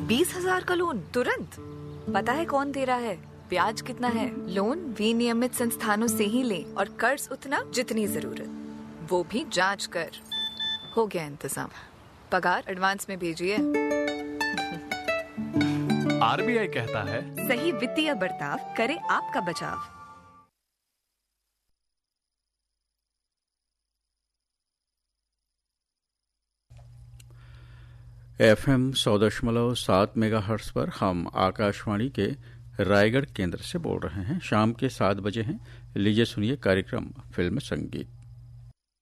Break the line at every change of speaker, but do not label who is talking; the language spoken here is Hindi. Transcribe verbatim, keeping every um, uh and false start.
बीस हजार का लोन तुरंत? पता है कौन दे रहा है, ब्याज कितना है? लोन विनियमित संस्थानों से ही लें और कर्ज उतना जितनी जरूरत, वो भी जांच कर। हो गया इंतजाम, पगार एडवांस में भेजिए।
आरबीआई कहता है,
सही वित्तीय बर्ताव करे आपका बचाव।
एफ एम सौ दशमलव सात मेगा हर्ट्स पर हम आकाशवाणी के रायगढ़ केंद्र से बोल रहे हैं। शाम के सात बजे हैं। लीजिए सुनिए कार्यक्रम फिल्म संगीत।